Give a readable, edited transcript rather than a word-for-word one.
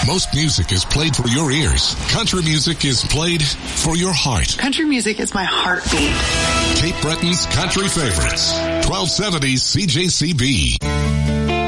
most music is played for your ears. Country music is played for your heart. Country music is my heartbeat. Cape Breton's Country Favorites. 1270 CJCB.